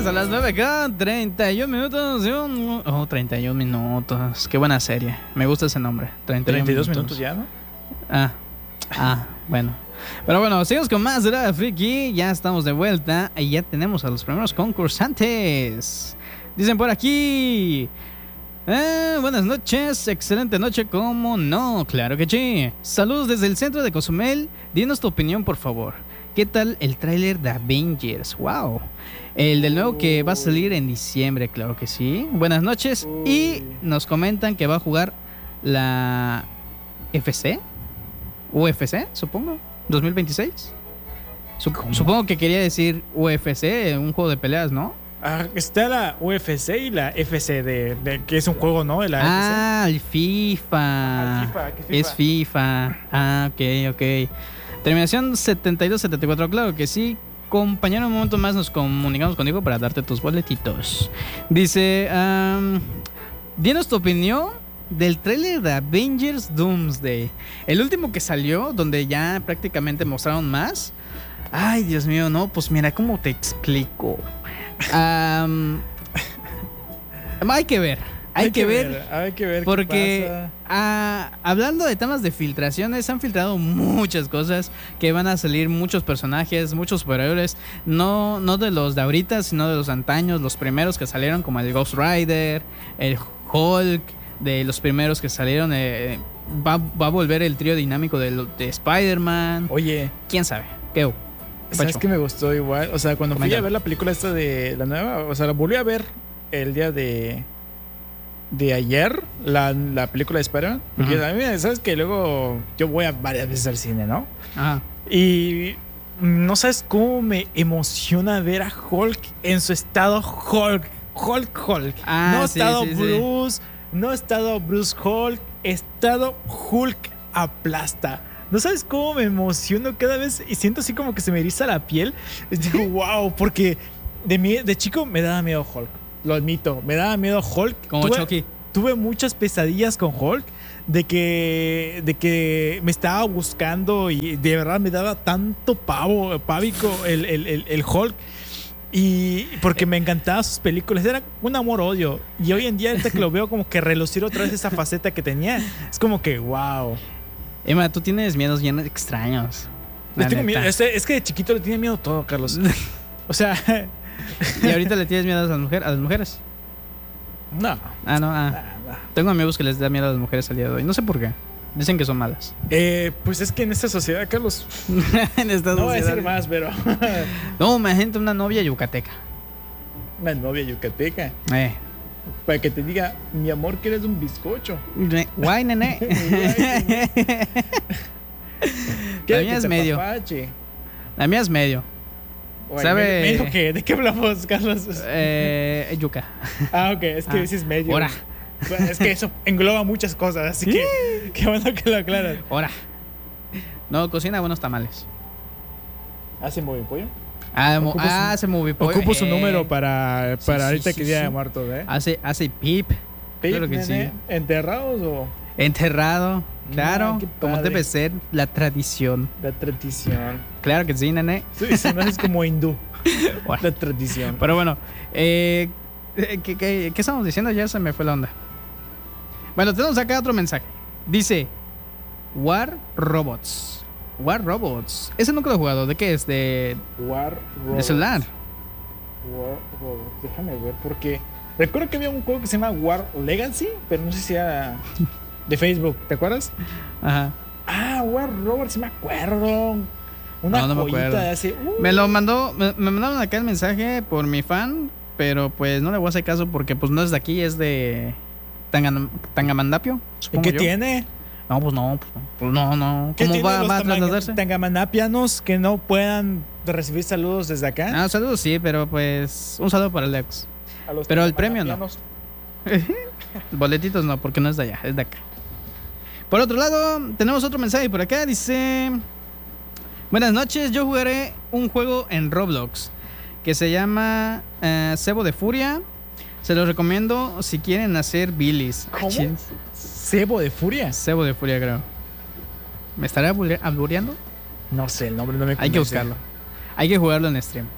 a las 9:31 minutos. 31 minutos. Qué buena serie. Me gusta ese nombre. 32 minutos ya, ¿no? Bueno. Pero bueno, seguimos con más de la Friki. Ya estamos de vuelta y ya tenemos a los primeros concursantes. Dicen por aquí: buenas noches, excelente noche, ¿cómo no? Claro que sí. Saludos desde el centro de Cozumel. Dinos tu opinión, por favor. ¿Qué tal el tráiler de Avengers? ¡Wow! El del nuevo que va a salir en diciembre, claro que sí. Buenas noches. Y nos comentan que va a jugar la UFC, supongo, 2026. Supongo que quería decir UFC, un juego de peleas, ¿no? Está la UFC y la FC, que es un juego, ¿no? De la FC. El FIFA. ¿Qué Es FIFA. Ok. Terminación 72-74, claro que sí. Compañero, un momento más nos comunicamos contigo para darte tus boletitos. Dice, dinos tu opinión del tráiler de Avengers Doomsday. El último que salió, donde ya prácticamente mostraron más. Ay, Dios mío, no, pues mira, ¿cómo te explico? Hay que ver. Hay que ver porque hablando de temas de filtraciones, han filtrado muchas cosas, que van a salir muchos personajes, muchos superhéroes, no de los de ahorita, sino de los antaños, los primeros que salieron, como el Ghost Rider, el Hulk, de los primeros que salieron. Va a volver el trío dinámico de Spider-Man. Oye, quién sabe. ¿Qué? ¿Sabes que me gustó igual? O sea, cuando fui a ver la película esta de la nueva, o sea, la volví a ver el día de ayer, la película de Spider-Man. Porque a mí, sabes que luego yo voy a varias veces al cine, ¿no? Ajá. Y no sabes cómo me emociona ver a Hulk en su estado Hulk. No ha estado Bruce, no ha estado Bruce Hulk, estado Hulk aplasta. No sabes cómo me emociono cada vez y siento así como que se me eriza la piel. Digo, wow, porque de chico me daba miedo Hulk. Lo admito, me daba miedo Hulk. Como Chucky. Tuve muchas pesadillas con Hulk de que me estaba buscando y de verdad me daba tanto pávico el Hulk. Y porque me encantaban sus películas, era un amor-odio. Y hoy en día, ahorita que lo veo, como que relucir otra vez esa faceta que tenía, es como que wow. Emma, tú tienes miedos bien extraños. Tengo miedo. Es que de chiquito le tenía miedo todo, Carlos. O sea. ¿Y ahorita le tienes miedo a las mujeres? No. No. Tengo amigos que les da miedo a las mujeres al día de hoy. No sé por qué. Dicen que son malas. Pues es que en esta sociedad, Carlos. En esta no sociedad. voy a decir más, pero. No, imagínate una novia yucateca. Una novia yucateca. Para que te diga, mi amor, que eres un bizcocho. Guay, nene. La mía es medio. La mía es medio. Oye, ¿Sabe? ¿Medio qué? ¿De qué hablamos, Carlos? Yuca. Ok, es que dices medio. Ahora. Bueno, es que eso engloba muchas cosas, así que qué bueno que lo aclaras. Ahora. No, cocina buenos tamales. ¿Hace movipollo? Hace movipollo. Ocupo su número para ahorita que día de muertos, ¿eh? Hace pip. Claro que sí. ¿Enterrados o...? Enterrado, claro, como debe ser la tradición. La tradición. Claro que sí, nene. Sí, se me hace como hindú. La tradición. Pero bueno, ¿qué estamos diciendo? Ya se me fue la onda. Bueno, tenemos acá otro mensaje. Dice War Robots. Ese nunca lo he jugado. ¿De qué es? War Robots. De celular. War Robots. Déjame ver porque recuerdo que había un juego que se llama War Legacy, pero no sé si era de Facebook, ¿te acuerdas? Ajá. War Robots, sí me acuerdo. Una joyita de hace. Me lo mandó, me mandaron acá el mensaje por mi fan, pero pues no le voy a hacer caso porque pues no es de aquí, es de Tangamandapio. ¿Y qué tiene? No, pues no. ¿Cómo va a trasladarse? Tangamandapianos que no puedan recibir saludos desde acá. Saludos sí, pero pues un saludo para el ex. Pero el premio no. Boletitos no, porque no es de allá, es de acá. Por otro lado, tenemos otro mensaje por acá. Dice: buenas noches, yo jugaré un juego en Roblox que se llama Cebo de Furia. Se los recomiendo si quieren hacer bilis. ¿Cómo? ¿Cebo de Furia? Cebo de Furia, creo. ¿Me estaré albureando? No sé, el nombre no me convence. Hay que buscarlo. Hay que jugarlo en stream.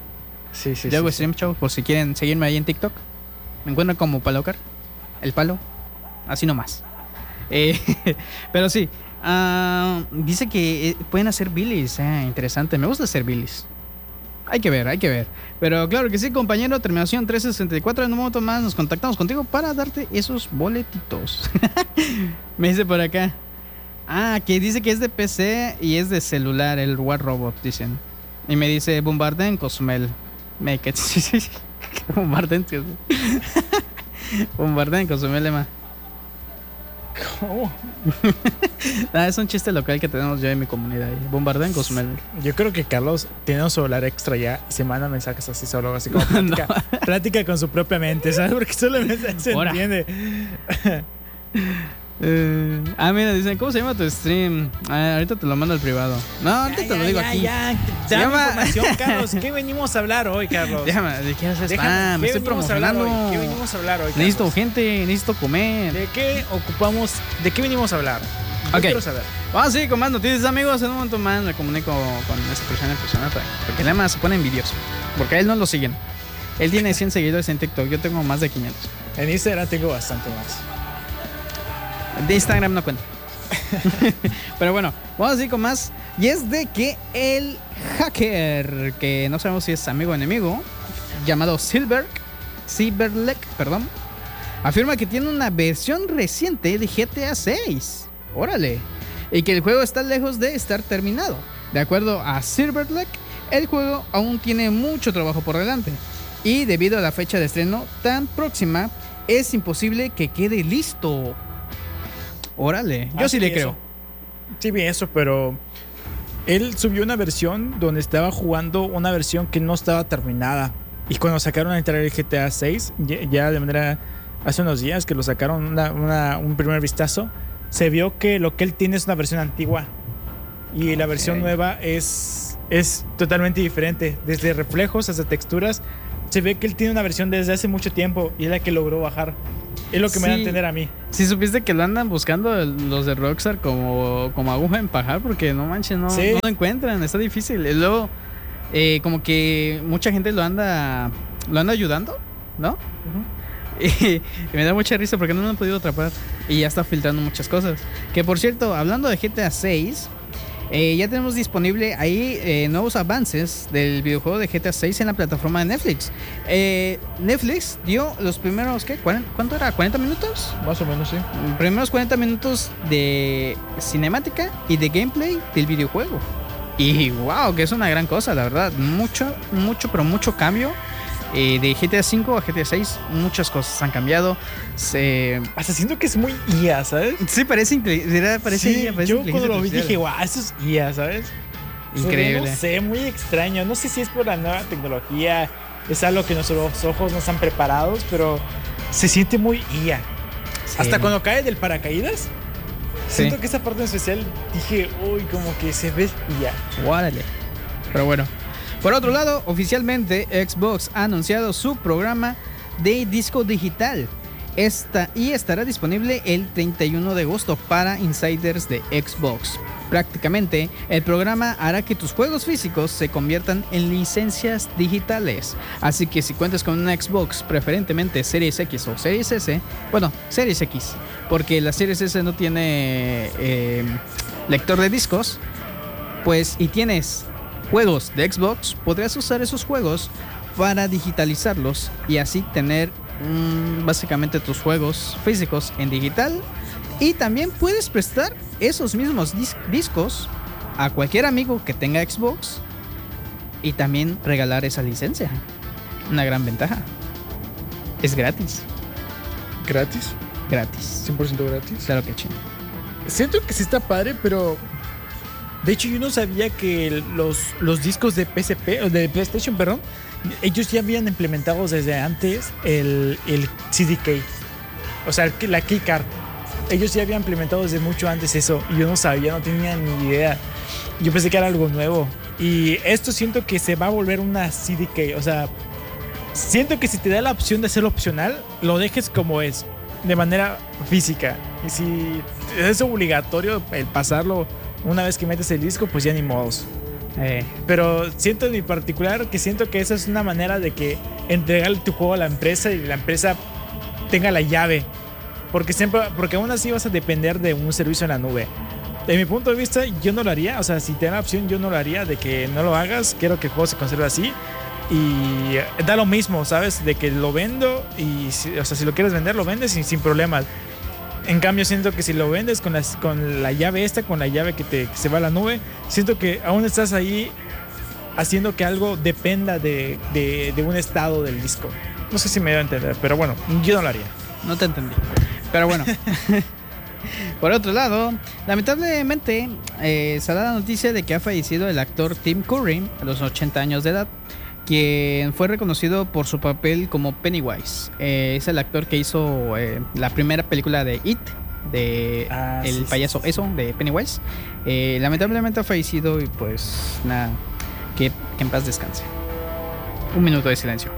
Sí. Yo hago stream, chavos, por si quieren seguirme ahí en TikTok. Me encuentran como Palocar, el palo, así nomás. Pero sí, dice que pueden hacer bilis. Interesante, me gusta hacer bilis. Hay que ver. Pero claro que sí, compañero. Terminación 364. En un momento más nos contactamos contigo para darte esos boletitos. Me dice por acá. Que dice que es de PC y es de celular, el War Robot, dicen. Y me dice Bombarden Cozumel. Make it. Bombarden Cozumel. Bombarden Cozumel, Emma. ¿Cómo? Es un chiste local que tenemos ya en mi comunidad. Bombardean Cozumel. Yo creo que Carlos tiene un celular extra ya y se manda mensajes así solo, así como plática con su propia mente, ¿sabes? Porque solo se entiende. Mira, dicen, ¿cómo se llama tu stream? Ahorita te lo mando al privado. No, ahorita te lo digo aquí. Te llama información, Carlos. ¿Qué venimos a hablar hoy, Carlos? ¿De qué haces spam? Me estoy promocionando. ¿Qué venimos a hablar hoy, Carlos? Necesito gente, necesito comer. ¿De qué ocupamos? ¿De qué venimos a hablar? Yo quiero saber. Vamos a seguir con más noticias, amigos. En un momento más me comunico con esta persona en persona porque nada más se pone envidioso. Porque a él no lo siguen. Él tiene 100 seguidores en TikTok. Yo tengo más de 500. En Instagram tengo bastante más. De Instagram no cuenta. Pero bueno, vamos a seguir con más. Y es de que el hacker, que no sabemos si es amigo o enemigo, llamado Cyberlek, afirma que tiene una versión reciente de GTA 6. Órale. Y que el juego está lejos de estar terminado. De acuerdo a Cyberlek, el juego aún tiene mucho trabajo por delante. Y debido a la fecha de estreno tan próxima, es imposible que quede listo. Órale, yo sí le creo. Sí vi eso, pero él subió una versión donde estaba jugando una versión que no estaba terminada. Y cuando sacaron a entrar el GTA 6, ya de manera hace unos días que lo sacaron un primer vistazo, se vio que lo que él tiene es una versión antigua. Y la versión nueva es totalmente diferente. Desde reflejos hasta texturas, se ve que él tiene una versión desde hace mucho tiempo y es la que logró bajar. Es lo que me da a entender a mí. Si supiste que lo andan buscando los de Rockstar como aguja en pajar, porque no manches, no lo encuentran, está difícil. Y luego, como que mucha gente lo anda ayudando, ¿no? Y me da mucha risa porque no lo han podido atrapar. Y ya está filtrando muchas cosas. Que por cierto, hablando de GTA 6, ya tenemos disponible ahí nuevos avances del videojuego de GTA 6 en la plataforma de Netflix. Netflix dio los primeros, ¿cuánto era? ¿40 minutos? Más o menos, sí. Los primeros 40 minutos de cinemática y de gameplay del videojuego. Y wow, que es una gran cosa, la verdad. Mucho cambio. De GTA 5 a GTA 6 muchas cosas han cambiado. Hasta siento que es muy IA, ¿sabes? Sí, parece increíble. Yo cuando lo vi dije, wow, eso es IA, ¿sabes? Increíble. No sé, muy extraño. No sé si es por la nueva tecnología, es algo que nuestros ojos no están preparados, pero se siente muy IA. Sí. Hasta cuando cae del paracaídas, siento que esa parte en especial dije, uy, como que se ve IA. Guárale. Pero bueno. Por otro lado, oficialmente Xbox ha anunciado su programa de disco digital. Estará disponible el 31 de agosto para insiders de Xbox. Prácticamente, el programa hará que tus juegos físicos se conviertan en licencias digitales. Así que si cuentas con una Xbox, preferentemente Series X o Series S, bueno, Series X, porque la Series S no tiene lector de discos, pues, y tienes juegos de Xbox, podrás usar esos juegos para digitalizarlos y así tener básicamente tus juegos físicos en digital. Y también puedes prestar esos mismos discos a cualquier amigo que tenga Xbox y también regalar esa licencia. Una gran ventaja. Es gratis. ¿Gratis? Gratis. ¿100% gratis? Claro que chido. Siento que sí está padre, pero de hecho yo no sabía que los discos de PSP, o de PlayStation, perdón, ellos ya habían implementado desde antes el CDK. O sea, la keycard. Ellos ya habían implementado desde mucho antes eso. Y yo no sabía, no tenía ni idea. Yo pensé que era algo nuevo. Y esto siento que se va a volver una CDK. O sea, siento que si te da la opción de hacerlo opcional, lo dejes como es, de manera física. Y si es obligatorio el pasarlo una vez que metes el disco, pues ya ni modos. Pero siento en mi particular que siento que esa es una manera de que entregarle tu juego a la empresa y la empresa tenga la llave. Porque aún así vas a depender de un servicio en la nube. De mi punto de vista, yo no lo haría. O sea, si te da la opción, yo no lo haría de que no lo hagas. Quiero que el juego se conserve así. Y da lo mismo, ¿sabes? De que lo vendo y, o sea, si lo quieres vender, lo vendes sin problemas. En cambio, siento que si lo vendes con la llave con la llave que se va a la nube, siento que aún estás ahí haciendo que algo dependa de un estado del disco. No sé si me dio a entender, pero bueno, yo no lo haría. No te entendí. Pero bueno. Por otro lado, lamentablemente se da la noticia de que ha fallecido el actor Tim Curry a los 80 años de edad, quien fue reconocido por su papel como Pennywise. Es el actor que hizo la primera película de It, de el payaso de Pennywise. Lamentablemente ha fallecido y pues nada, que en paz descanse. Un minuto de silencio.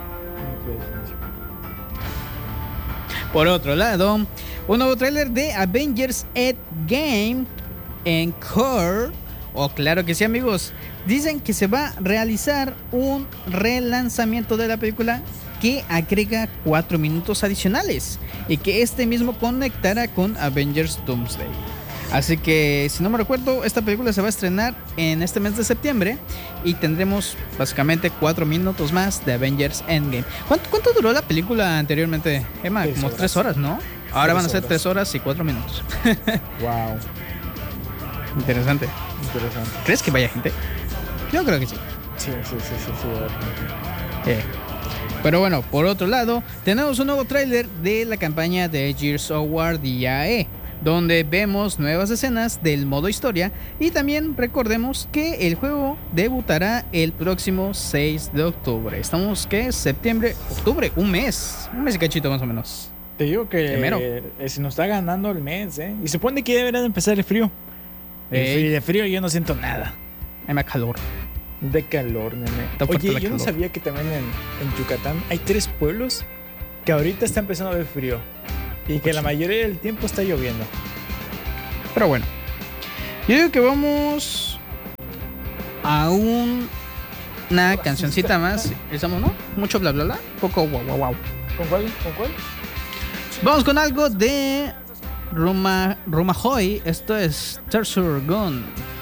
Por otro lado, un nuevo tráiler de Avengers Endgame en Core. Oh, claro que sí, amigos. Dicen que se va a realizar un relanzamiento de la película que agrega 4 minutos adicionales y que este mismo conectará con Avengers Doomsday. Así que, si no me recuerdo, esta película se va a estrenar en este mes de septiembre y tendremos básicamente 4 minutos más de Avengers Endgame. ¿Cuánto duró la película anteriormente, Emma? Como 3 horas, ¿no? Ahora van a ser 3 horas y 4 minutos. Wow. Interesante. ¿Crees que vaya gente? Yo creo que sí. Sí. Pero bueno, por otro lado, tenemos un nuevo tráiler de la campaña de Gears of War DIAE, donde vemos nuevas escenas del modo historia y también recordemos que el juego debutará el próximo 6 de octubre. Estamos, ¿qué? Septiembre, octubre, un mes y cachito más o menos. Te digo que se nos está ganando el mes, ¿eh? Y se supone que debería empezar el frío. De frío yo no siento nada. Hay más calor. De calor, nene. Oye, yo no sabía que también en Yucatán hay 3 pueblos que ahorita está empezando a haber frío y que la mayoría del tiempo está lloviendo. Pero bueno, yo digo que vamos a una cancioncita más. Estamos, ¿no? Mucho bla bla bla. Poco wow. ¿Con cuál? Vamos con algo de Romajoy. Esto es Tercer Gun.